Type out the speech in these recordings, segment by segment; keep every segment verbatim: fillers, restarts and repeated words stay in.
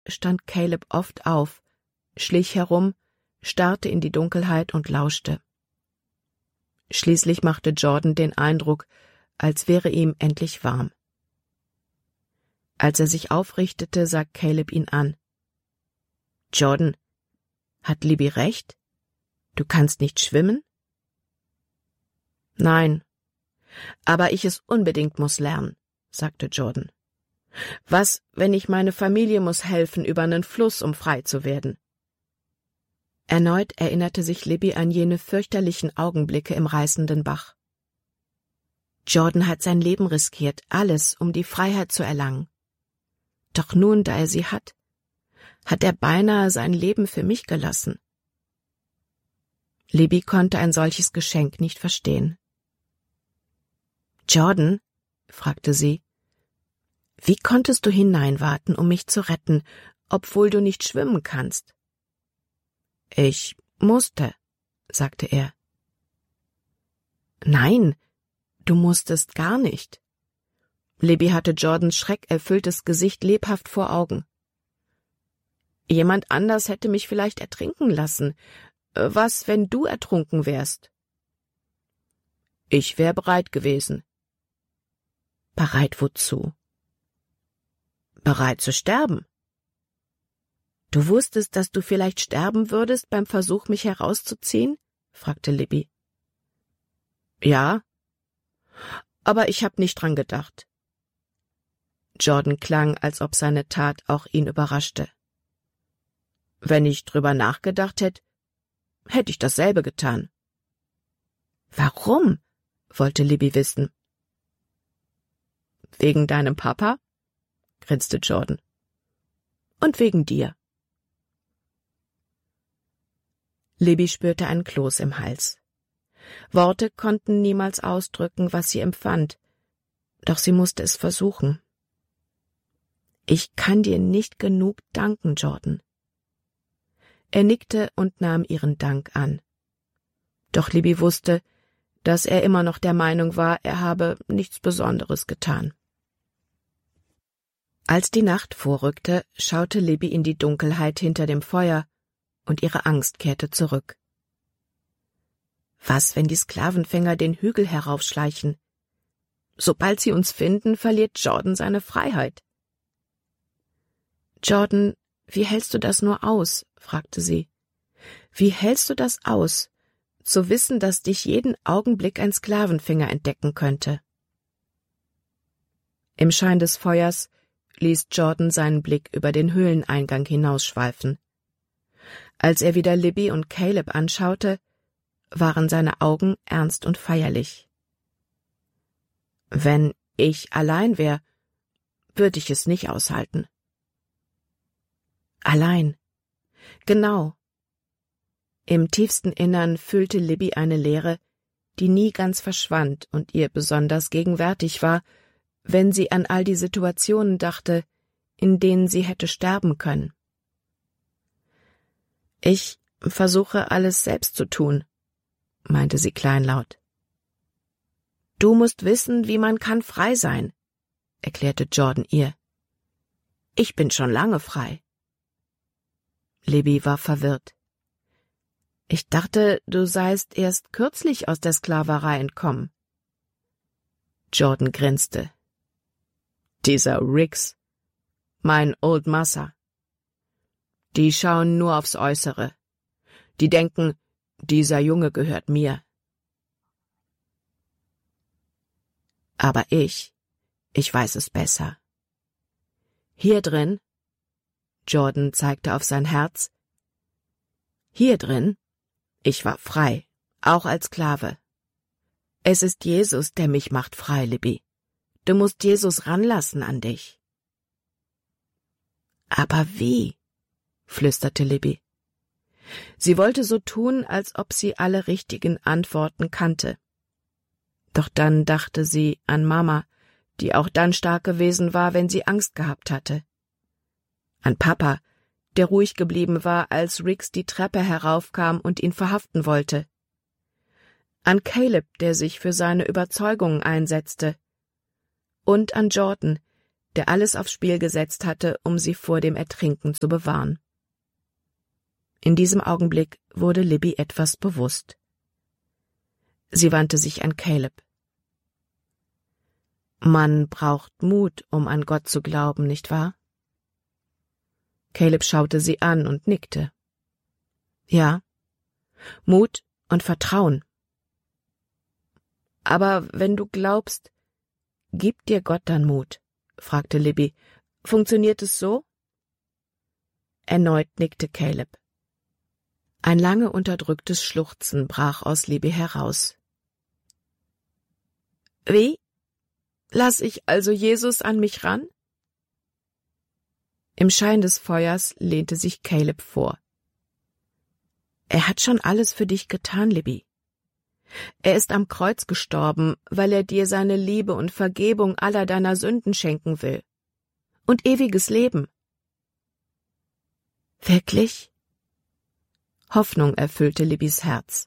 stand Caleb oft auf, schlich herum, starrte in die Dunkelheit und lauschte. Schließlich machte Jordan den Eindruck, als wäre ihm endlich warm. Als er sich aufrichtete, sah Caleb ihn an. »Jordan, hat Libby recht? Du kannst nicht schwimmen?« »Nein, aber ich es unbedingt muss lernen«, sagte Jordan. »Was, wenn ich meine Familie muss helfen über einen Fluss, um frei zu werden?« Erneut erinnerte sich Libby an jene fürchterlichen Augenblicke im reißenden Bach. Jordan hat sein Leben riskiert, alles, um die Freiheit zu erlangen. Doch nun, da er sie hat, hat er beinahe sein Leben für mich gelassen. Libby konnte ein solches Geschenk nicht verstehen. »Jordan«, fragte sie, »wie konntest du hineinwaten, um mich zu retten, obwohl du nicht schwimmen kannst?« »Ich musste«, sagte er. »Nein, du musstest gar nicht.« Libby hatte Jordans schreckerfülltes Gesicht lebhaft vor Augen. »Jemand anders hätte mich vielleicht ertrinken lassen. Was, wenn du ertrunken wärst?« »Ich wäre bereit gewesen.« »Bereit wozu?« »Bereit zu sterben.« »Du wusstest, dass du vielleicht sterben würdest beim Versuch, mich herauszuziehen?« fragte Libby. »Ja, aber ich habe nicht dran gedacht.« Jordan klang, als ob seine Tat auch ihn überraschte. »Wenn ich drüber nachgedacht hätte, hätte ich dasselbe getan.« »Warum?« wollte Libby wissen. »Wegen deinem Papa?« grinste Jordan. »Und wegen dir.« Libby spürte einen Kloß im Hals. Worte konnten niemals ausdrücken, was sie empfand, doch sie musste es versuchen. »Ich kann dir nicht genug danken, Jordan.« Er nickte und nahm ihren Dank an. Doch Libby wusste, dass er immer noch der Meinung war, er habe nichts Besonderes getan. Als die Nacht vorrückte, schaute Libby in die Dunkelheit hinter dem Feuer, und ihre Angst kehrte zurück. Was, wenn die Sklavenfänger den Hügel heraufschleichen? Sobald sie uns finden, verliert Jordan seine Freiheit. »Jordan, wie hältst du das nur aus?« fragte sie. »Wie hältst du das aus, zu wissen, dass dich jeden Augenblick ein Sklavenfänger entdecken könnte?« Im Schein des Feuers ließ Jordan seinen Blick über den Höhleneingang hinausschweifen. Als er wieder Libby und Caleb anschaute, waren seine Augen ernst und feierlich. »Wenn ich allein wär, würde ich es nicht aushalten.« Allein. Genau. Im tiefsten Innern fühlte Libby eine Leere, die nie ganz verschwand und ihr besonders gegenwärtig war, wenn sie an all die Situationen dachte, in denen sie hätte sterben können. »Ich versuche, alles selbst zu tun«, meinte sie kleinlaut. »Du musst wissen, wie man kann frei sein«, erklärte Jordan ihr. »Ich bin schon lange frei.« Libby war verwirrt. »Ich dachte, du seist erst kürzlich aus der Sklaverei entkommen.« Jordan grinste. »Dieser Riggs, mein Old Massa. Die schauen nur aufs Äußere. Die denken, dieser Junge gehört mir. Aber ich, ich weiß es besser. Hier drin«, Jordan zeigte auf sein Herz, »hier drin, ich war frei, auch als Sklave. Es ist Jesus, der mich macht frei, Libby. Du musst Jesus ranlassen an dich.« »Aber wie?«, flüsterte Libby. Sie wollte so tun, als ob sie alle richtigen Antworten kannte. Doch dann dachte sie an Mama, die auch dann stark gewesen war, wenn sie Angst gehabt hatte. An Papa, der ruhig geblieben war, als Riggs die Treppe heraufkam und ihn verhaften wollte. An Caleb, der sich für seine Überzeugungen einsetzte. Und an Jordan, der alles aufs Spiel gesetzt hatte, um sie vor dem Ertrinken zu bewahren. In diesem Augenblick wurde Libby etwas bewusst. Sie wandte sich an Caleb. Man braucht Mut, um an Gott zu glauben, nicht wahr? Caleb schaute sie an und nickte. Ja, Mut und Vertrauen. Aber wenn du glaubst, gibt dir Gott dann Mut? Fragte Libby. Funktioniert es so? Erneut nickte Caleb. Ein lange unterdrücktes Schluchzen brach aus Libby heraus. Wie? Lass ich also Jesus an mich ran? Im Schein des Feuers lehnte sich Caleb vor. Er hat schon alles für dich getan, Libby. Er ist am Kreuz gestorben, weil er dir seine Liebe und Vergebung aller deiner Sünden schenken will. Und ewiges Leben. Wirklich? Hoffnung erfüllte Libbys Herz.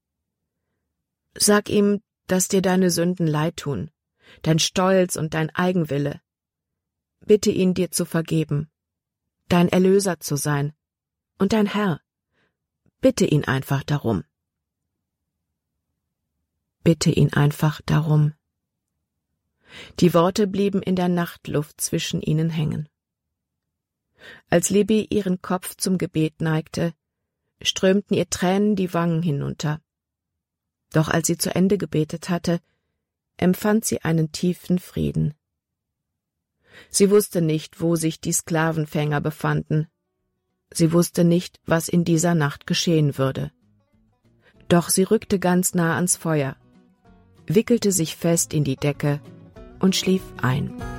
Sag ihm, dass dir deine Sünden leid tun, dein Stolz und dein Eigenwille. Bitte ihn, dir zu vergeben, dein Erlöser zu sein und dein Herr. Bitte ihn einfach darum. Bitte ihn einfach darum. Die Worte blieben in der Nachtluft zwischen ihnen hängen. Als Libby ihren Kopf zum Gebet neigte, strömten ihr Tränen die Wangen hinunter. Doch als sie zu Ende gebetet hatte, empfand sie einen tiefen Frieden. Sie wusste nicht, wo sich die Sklavenfänger befanden. Sie wusste nicht, was in dieser Nacht geschehen würde. Doch sie rückte ganz nah ans Feuer, wickelte sich fest in die Decke und schlief ein.